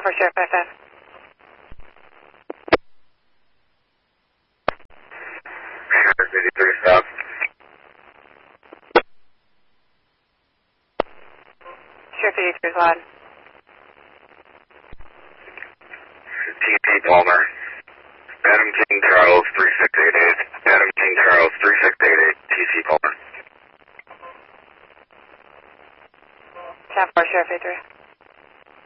for Sheriff 55. Sheriff 53, stop. Sheriff 53 is on. TP Palmer. Adam King Charles 3688. Adam King Charles 3688. TC Palmer. 10-4 Sheriff 53.